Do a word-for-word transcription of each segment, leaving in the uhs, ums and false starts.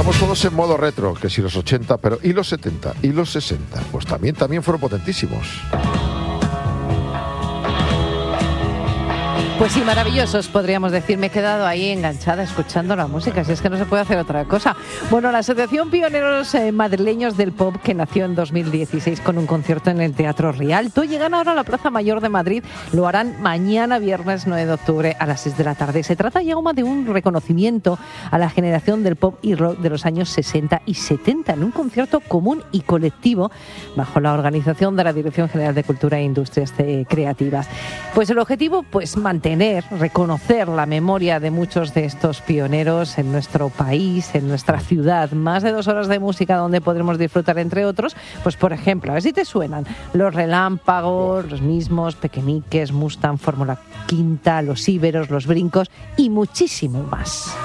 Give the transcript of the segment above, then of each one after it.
estamos todos en modo retro, que si los ochenta, pero ¿y los setenta? ¿Y los sesenta? Pues también, también fueron potentísimos. Pues sí, maravillosos, podríamos decir. Me he quedado ahí enganchada escuchando la música, si es que no se puede hacer otra cosa. Bueno, la Asociación Pioneros eh, Madrileños del Pop, que nació en dos mil dieciséis con un concierto en el Teatro Rialto, llegan ahora a la Plaza Mayor de Madrid. Lo harán mañana, viernes nueve de octubre, a las seis de la tarde. Se trata, Jaume, de un reconocimiento a la generación del pop y rock de los años sesenta y setenta, en un concierto común y colectivo, bajo la organización de la Dirección General de Cultura e Industrias Creativas. Pues el objetivo, pues mantener Tener, reconocer la memoria de muchos de estos pioneros en nuestro país, en nuestra ciudad. Más de dos horas de música donde podremos disfrutar, entre otros, pues por ejemplo, a ver si te suenan, Los Relámpagos, Los Mismos, Pequeñiques, Mustang, Fórmula Quinta, Los Íberos, Los Brincos y muchísimo más.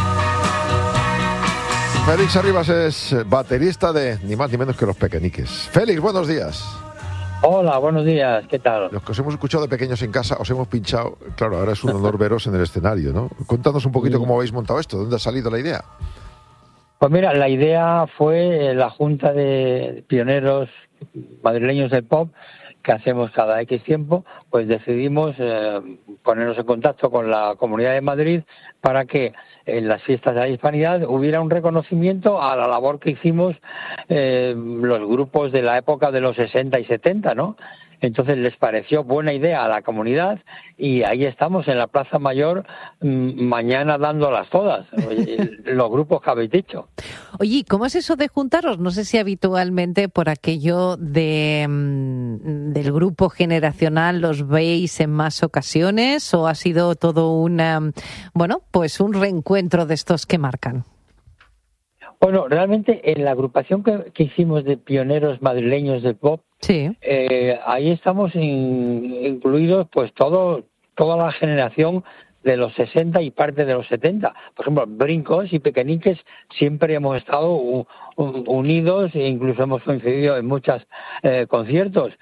Félix Arribas es baterista de ni más ni menos que Los Pequeñiques. Félix, buenos días. Hola, buenos días, ¿qué tal? Los que os hemos escuchado de pequeños en casa, os hemos pinchado. Claro, ahora es un honor veros en el escenario, ¿no? Cuéntanos un poquito cómo habéis montado esto, ¿dónde ha salido la idea? Pues mira, la idea fue la Junta de Pioneros Madrileños del Pop, que hacemos cada X tiempo, pues decidimos eh, ponernos en contacto con la Comunidad de Madrid para que en las fiestas de la Hispanidad hubiera un reconocimiento a la labor que hicimos eh, los grupos de la época de los sesenta y setenta, ¿no? Entonces les pareció buena idea a la comunidad y ahí estamos en la Plaza Mayor mmm, mañana dándolas todas, los grupos que habéis dicho. Oye, ¿cómo es eso de juntaros? No sé si habitualmente por aquello de mmm, del grupo generacional los veis en más ocasiones o ha sido todo una, bueno, pues un reencuentro de estos que marcan. Bueno, realmente en la agrupación que, que hicimos de pioneros madrileños del pop, sí. eh, ahí estamos in, incluidos pues todo toda la generación de los sesenta y parte de los setenta. Por ejemplo, Brincos y Pequeñiques siempre hemos estado u, u, unidos e incluso hemos coincidido en muchos eh, conciertos.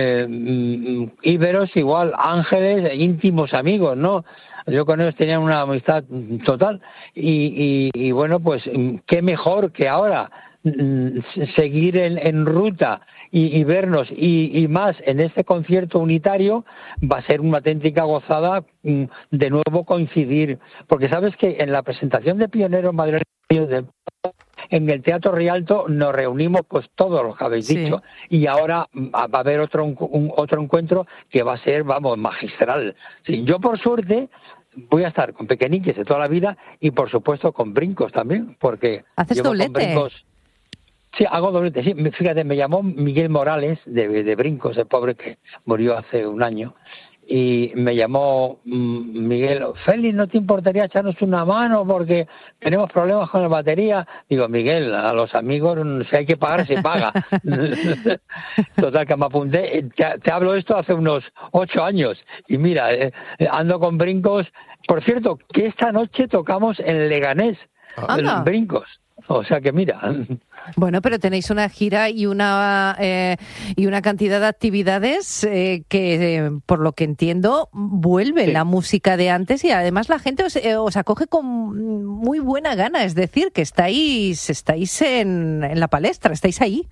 Eh, Íberos igual, Ángeles, íntimos amigos, ¿no? Yo con ellos tenía una amistad total y, y, y bueno, pues qué mejor que ahora seguir en, en ruta y, y vernos y, y más en este concierto unitario va a ser una auténtica gozada de nuevo coincidir, porque sabes que en la presentación de Pioneros Madrileños de en el Teatro Rialto nos reunimos pues todos los que habéis sí. dicho y ahora va a haber otro un, otro encuentro que va a ser, vamos, magistral. Sí, yo por suerte voy a estar con Pequeñiques de toda la vida y por supuesto con Brincos también, porque ¿haces llevo doblete? Con Brincos. Sí, hago doblete, sí. Fíjate, me llamó Miguel Morales de, de Brincos, el pobre que murió hace un año, y me llamó Miguel, Félix, ¿no te importaría echarnos una mano porque tenemos problemas con la batería? Digo, Miguel, a los amigos si hay que pagar, se paga. Total, que me apunté, te, te hablo esto hace unos ocho años, y mira, eh, ando con Brincos. Por cierto, que esta noche tocamos en Leganés, ah. Brincos. O sea que mira. Bueno, pero tenéis una gira y una eh, y una cantidad de actividades eh, que, eh, por lo que entiendo, vuelve sí. la música de antes y además la gente os, eh, os acoge con muy buena gana. Es decir, que estáis estáis en, en la palestra, estáis ahí.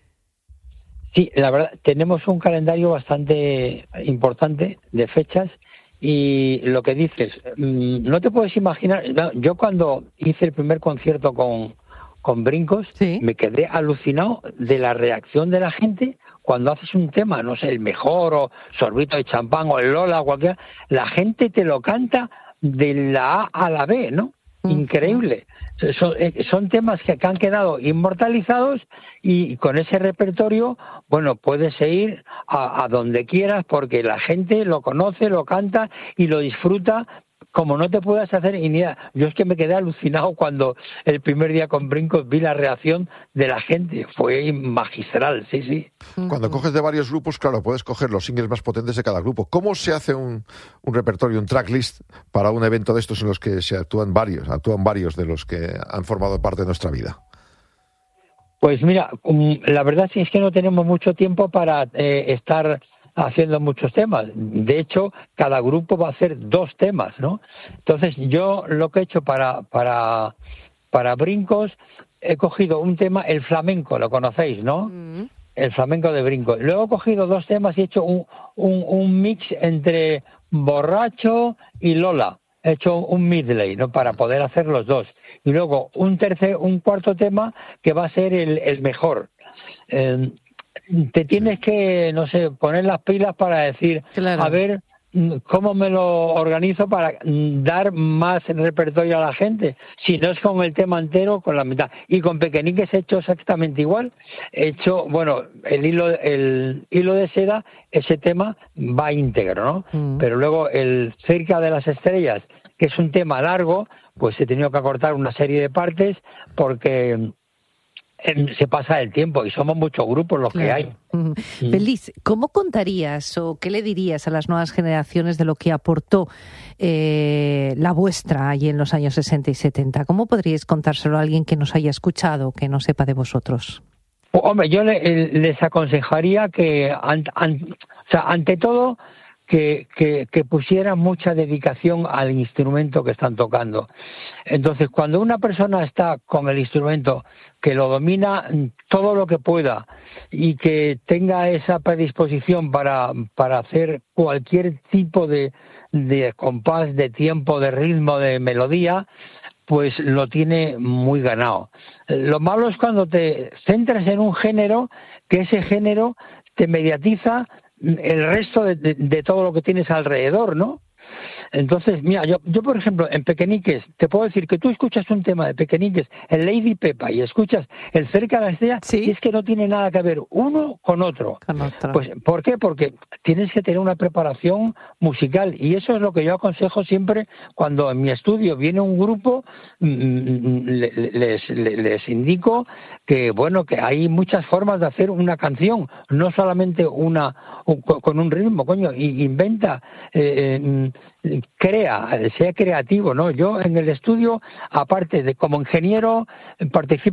Sí, la verdad, tenemos un calendario bastante importante de fechas. Y lo que dices, no te puedes imaginar, yo cuando hice el primer concierto con, con Brincos, sí. me quedé alucinado de la reacción de la gente cuando haces un tema, no sé, el mejor, o Sorbito de Champán, o el Lola, o cualquiera, la gente te lo canta de la A a la B, ¿no? Increíble. Son, son temas que han quedado inmortalizados y con ese repertorio, bueno, puedes ir a, a donde quieras porque la gente lo conoce, lo canta y lo disfruta como no te puedas hacer ni idea. Yo es que me quedé alucinado cuando el primer día con Brincos vi la reacción de la gente. Fue magistral, sí, sí. Cuando coges de varios grupos, claro, puedes coger los singles más potentes de cada grupo. ¿Cómo se hace un, un repertorio, un tracklist para un evento de estos en los que se actúan varios, actúan varios de los que han formado parte de nuestra vida? Pues mira, la verdad sí es que no tenemos mucho tiempo para eh, estar haciendo muchos temas. De hecho, cada grupo va a hacer dos temas, ¿no? Entonces, yo lo que he hecho para para para brincos he cogido un tema, el flamenco, lo conocéis, ¿no? Mm. El flamenco de brinco. Luego he cogido dos temas y he hecho un, un, un mix entre borracho y Lola. He hecho un medley, ¿no? Para poder hacer los dos. Y luego un tercer, un cuarto tema que va a ser el, el mejor. Eh, te tienes que, no sé, poner las pilas para decir, claro, a ver cómo me lo organizo para dar más repertorio a la gente. Si no es con el tema entero, con la mitad. Y con Pequeñiques he hecho exactamente igual. He hecho, bueno, el hilo, el hilo de seda, ese tema va íntegro, ¿no? Mm. Pero luego el Cerca de las Estrellas, que es un tema largo, pues he tenido que acortar una serie de partes porque se pasa el tiempo y somos muchos grupos los, claro, que hay. Mm. Feliz, ¿cómo contarías o qué le dirías a las nuevas generaciones de lo que aportó eh, la vuestra allí en los años sesenta y setenta? ¿Cómo podríais contárselo a alguien que nos haya escuchado, que no sepa de vosotros? Hombre, yo le, les aconsejaría que, an, an, o sea, ante todo, que, que, que pusieran mucha dedicación al instrumento que están tocando. Entonces, cuando una persona está con el instrumento, que lo domina todo lo que pueda y que tenga esa predisposición para, para hacer cualquier tipo de, de compás, de tiempo, de ritmo, de melodía, pues lo tiene muy ganado. Lo malo es cuando te centras en un género, que ese género te mediatiza el resto de, de, de todo lo que tienes alrededor, ¿no? Entonces, mira, yo, yo por ejemplo, en Pequeñiques, te puedo decir que tú escuchas un tema de Pequeñiques, el Lady Pepa, y escuchas el Cerca de la Estrella, ¿sí? Y es que no tiene nada que ver uno con otro. Con otro. Pues, ¿por qué? Porque tienes que tener una preparación musical, y eso es lo que yo aconsejo siempre cuando en mi estudio viene un grupo, les, les, les indico que, bueno, que hay muchas formas de hacer una canción, no solamente una un, con un ritmo, coño, y inventa, eh, crea, sea creativo, ¿no? Yo en el estudio, aparte de como ingeniero, participo